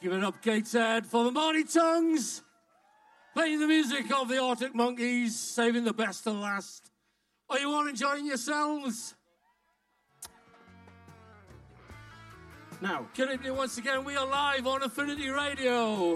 Give it up, Gateshead, for the Mighty Tongues. Playing the music of the Arctic Monkeys, saving the best to last. Are you all enjoying yourselves? Now, good evening once again. We are live on Affinity Radio.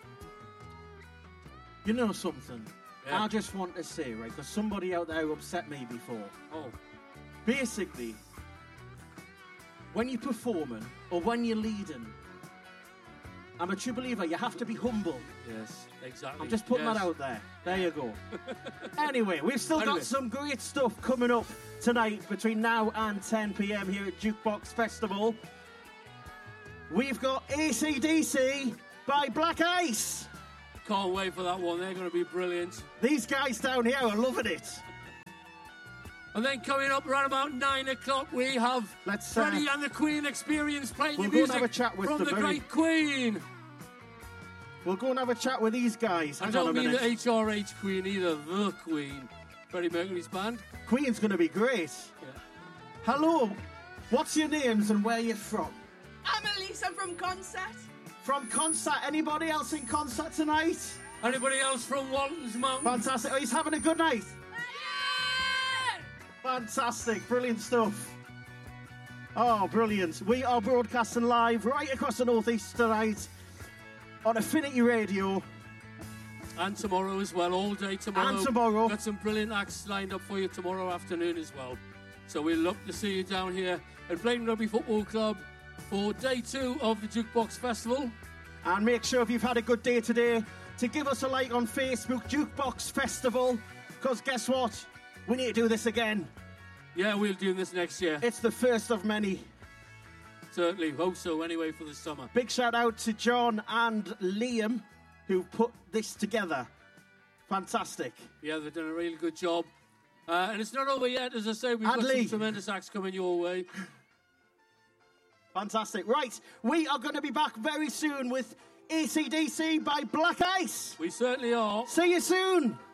You know something? Yeah. I just want to say, right, because somebody out there upset me before. Oh. Basically, when you're performing or when you're leading, I'm a true believer, you have to be humble. Yes, exactly. I'm just putting that out there. There you go. Anyway, we've still got some great stuff coming up tonight between now and 10 p.m. here at Jukebox Festival. We've got AC/DC by Black Ice. Can't wait for that one. They're going to be brilliant. These guys down here are loving it. And then coming up around about 9 o'clock, we have Freddie and the Queen Experience playing the music have a chat with from the great Queen. We'll go and have a chat with these guys. I don't mean the HRH Queen either, the Queen. Freddie Mercury's band. Queen's going to be great. Yeah. Hello, what's your names and where you're from? I'm Elise, I'm from Concert. From Concert. Anybody else in Concert tonight? Anybody else from Walton's Mountain? Fantastic. Oh, he's having a good night. Fantastic, brilliant stuff. Oh, brilliant. We are broadcasting live right across the Northeast tonight on Affinity Radio. And tomorrow as well, all day tomorrow. And tomorrow. Got some brilliant acts lined up for you tomorrow afternoon as well. So we'd love to see you down here at Blaydon Rugby Football Club for day 2 of the Jukebox Festival. And make sure if you've had a good day today to give us a like on Facebook, Jukebox Festival, because guess what? We need to do this again. Yeah, we'll do this next year. It's the first of many. Certainly, hope so anyway for the summer. Big shout out to John and Liam who put this together. Fantastic. Yeah, they've done a really good job. And it's not over yet, as I say, we've got some tremendous acts coming your way. Fantastic. Right, we are going to be back very soon with AC/DC by Black Ice. We certainly are. See you soon.